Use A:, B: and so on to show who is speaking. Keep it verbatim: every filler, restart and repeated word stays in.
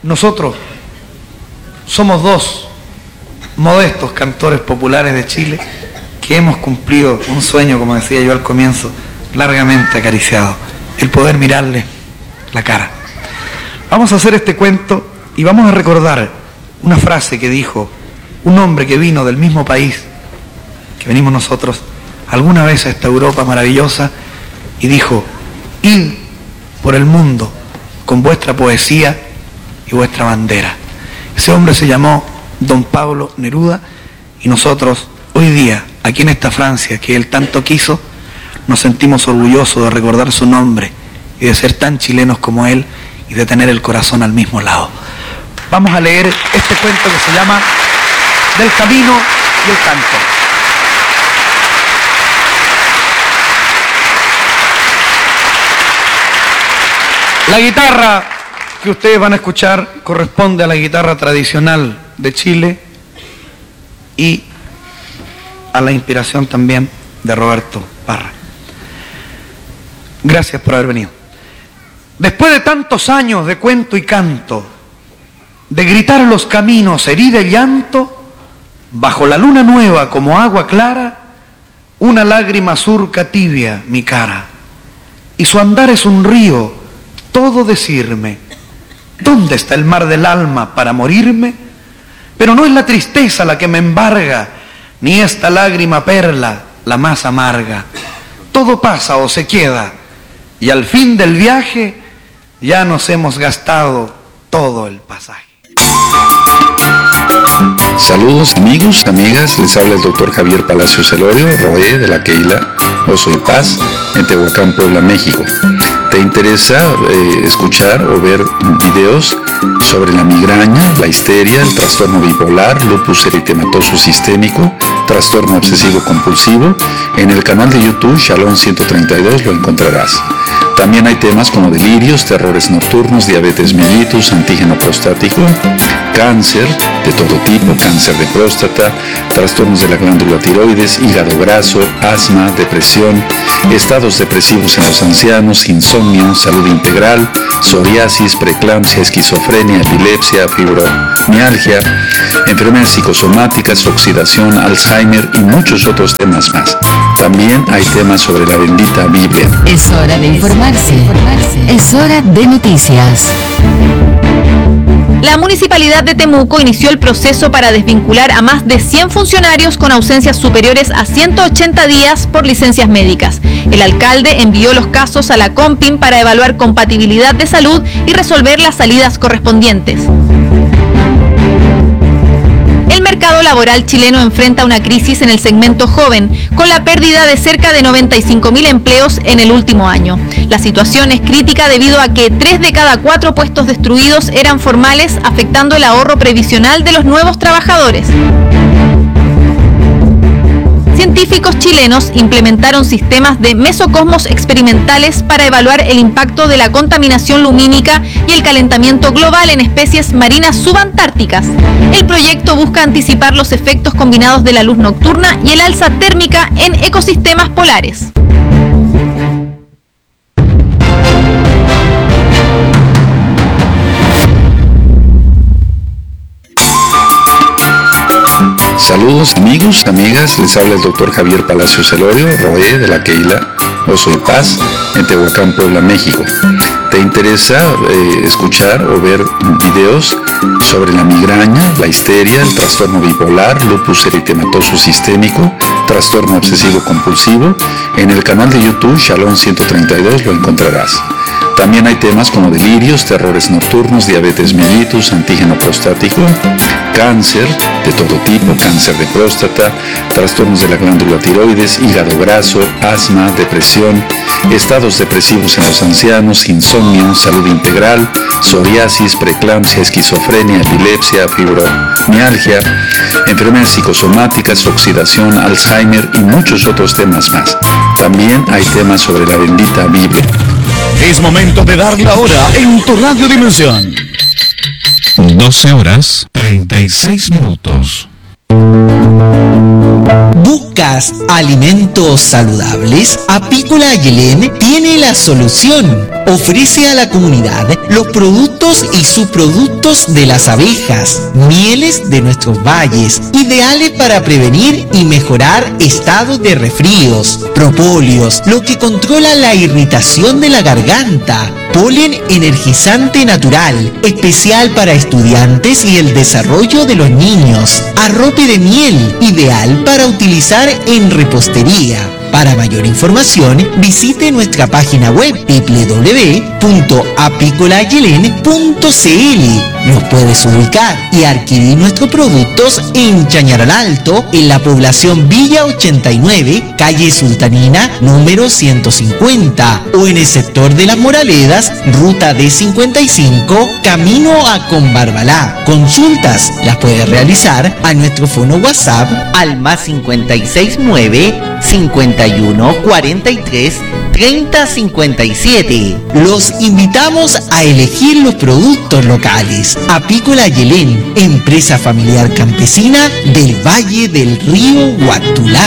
A: Nosotros somos dos modestos cantores populares de Chile que hemos cumplido un sueño, como decía yo al comienzo, largamente acariciado, el poder mirarle la cara. Vamos a hacer este cuento y vamos a recordar una frase que dijo un hombre que vino del mismo país que venimos nosotros alguna vez a esta Europa maravillosa y dijo: id por el mundo con vuestra poesía y vuestra bandera. Ese hombre se llamó Don Pablo Neruda y nosotros hoy día, aquí en esta Francia que él tanto quiso, nos sentimos orgullosos de recordar su nombre y de ser tan chilenos como él y de tener el corazón al mismo lado. Vamos a leer este cuento que se llama Del camino y el canto. La guitarra que ustedes van a escuchar corresponde a la guitarra tradicional de Chile y a la inspiración también de Roberto Parra. Gracias por haber venido. Después de tantos años de cuento y canto, de gritar los caminos, herida y llanto, bajo la luna nueva como agua clara, una lágrima surca tibia mi cara, y su andar es un río, todo decirme, ¿dónde está el mar del alma para morirme? Pero no es la tristeza la que me embarga, ni esta lágrima perla la más amarga. Todo pasa o se queda, y al fin del viaje ya nos hemos gastado todo el pasaje.
B: Saludos amigos, amigas, les habla el doctor Javier Palacios Elorio, Roé de la Keila Oso y Paz, en Tehuacán, Puebla, México. ¿Te interesa eh, escuchar o ver videos sobre la migraña, la histeria, el trastorno bipolar, lupus eritematoso sistémico, trastorno obsesivo compulsivo? En el canal de YouTube Shalom ciento treinta y dos lo encontrarás. También hay temas como delirios, terrores nocturnos, diabetes mellitus, antígeno prostático, cáncer de todo tipo, cáncer de próstata, trastornos de la glándula tiroides, hígado graso, asma, depresión, estados depresivos en los ancianos, insomnio, salud integral, psoriasis, preeclampsia, esquizofrenia, epilepsia, fibromialgia, enfermedades psicosomáticas, oxidación, Alzheimer y muchos otros temas más. También hay temas sobre la bendita Biblia.
C: Es hora de informarse. Es hora de noticias.
D: La Municipalidad de Temuco inició el proceso para desvincular a más de cien funcionarios con ausencias superiores a ciento ochenta días por licencias médicas. El alcalde envió los casos a la COMPIM para evaluar compatibilidad de salud y resolver las salidas correspondientes. El mercado laboral chileno enfrenta una crisis en el segmento joven, con la pérdida de cerca de noventa y cinco mil empleos en el último año. La situación es crítica debido a que tres de cada cuatro puestos destruidos eran formales, afectando el ahorro previsional de los nuevos trabajadores. Científicos chilenos implementaron sistemas de mesocosmos experimentales para evaluar el impacto de la contaminación lumínica y el calentamiento global en especies marinas subantárticas. El proyecto busca anticipar los efectos combinados de la luz nocturna y el alza térmica en ecosistemas polares.
B: Saludos amigos, amigas, les habla el doctor Javier Palacios Elorio, Roé de la Keila Oso y Paz, en Tehuacán, Puebla, México. ¿Te interesa eh, escuchar o ver videos sobre la migraña, la histeria, el trastorno bipolar, lupus eritematoso sistémico, trastorno obsesivo compulsivo? En el canal de YouTube Shalom ciento treinta y dos lo encontrarás. También hay temas como delirios, terrores nocturnos, diabetes mellitus, antígeno prostático, cáncer de todo tipo, cáncer de próstata, trastornos de la glándula tiroides, hígado graso, asma, depresión, estados depresivos en los ancianos, insomnio, salud integral, psoriasis, preeclampsia, esquizofrenia, epilepsia, fibromialgia, enfermedades psicosomáticas, oxidación, Alzheimer y muchos otros temas más. También hay temas sobre la bendita Biblia.
E: Es momento de dar la hora en tu Radio Dimensión.
F: doce horas treinta y seis minutos. ¿Buscas alimentos saludables? Apícola Ayelén tiene la solución. Ofrece a la comunidad los productos y subproductos de las abejas, mieles de nuestros valles, ideales para prevenir y mejorar estados de resfríos, propóleos, lo que controla la irritación de la garganta, polen energizante natural, especial para estudiantes y el desarrollo de los niños, arrope de miel, ideal para utilizar en repostería. Para mayor información, visite nuestra página web doble u doble u doble u punto apícola ayelén punto c l. Nos puedes ubicar y adquirir nuestros productos en Chañaral Alto, en la población Villa ochenta y nueve, calle Sultanina, número ciento cincuenta, o en el sector de Las Moraledas, ruta D cincuenta y cinco, camino a Combarbalá. Consultas las puedes realizar a nuestro fono WhatsApp al más cincuenta y seis nueve, cincuenta y uno, cuarenta y tres, treinta, cincuenta y siete. Los invitamos a elegir los productos locales. Apícola Ayelén, empresa familiar campesina del Valle del Río Huactulá.